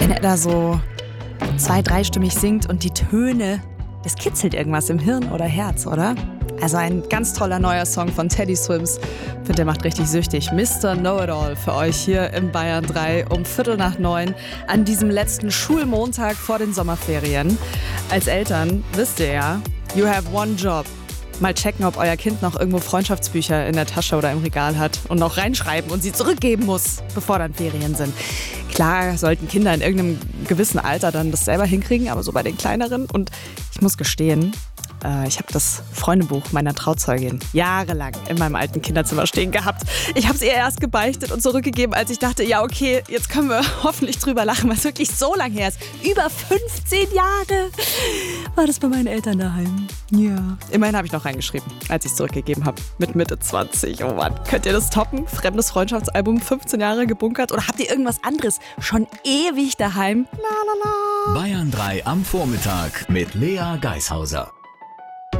wenn er da so 2-, 3-stimmig singt und die Töne, das kitzelt irgendwas im Hirn oder Herz, oder? Also ein ganz toller neuer Song von Teddy Swims. Ich finde, der macht richtig süchtig. Mr. Know-It-All für euch hier im Bayern 3 um 8:45 an diesem letzten Schulmontag vor den Sommerferien. Als Eltern wisst ihr ja, you have one job. Mal checken, ob euer Kind noch irgendwo Freundschaftsbücher in der Tasche oder im Regal hat und noch reinschreiben und sie zurückgeben muss, bevor dann Ferien sind. Klar sollten Kinder in irgendeinem gewissen Alter dann das selber hinkriegen, aber so bei den Kleineren. Und ich muss gestehen, ich habe das Freundebuch meiner Trauzeugin jahrelang in meinem alten Kinderzimmer stehen gehabt. Ich habe es ihr erst gebeichtet und zurückgegeben, als ich dachte, ja okay, jetzt können wir hoffentlich drüber lachen, weil es wirklich so lang her ist. Über 15 Jahre war das bei meinen Eltern daheim. Ja. Immerhin habe ich noch reingeschrieben, als ich es zurückgegeben habe. Mit Mitte 20. Oh Mann, könnt ihr das toppen? Fremdes Freundschaftsalbum, 15 Jahre gebunkert? Oder habt ihr irgendwas anderes schon ewig daheim? La la la. Bayern 3 am Vormittag mit Lea Geishauser.